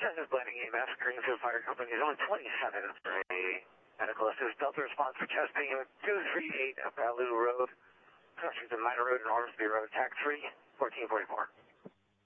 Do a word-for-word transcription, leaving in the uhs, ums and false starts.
Texas Blending E M S, Greenfield Fire Company, zone twenty-seven for a medical assist. Delta response for chest pain, two three eight Baloo Road, crossing the Minor Road and Ormsby Road, TAC three, fourteen forty-four.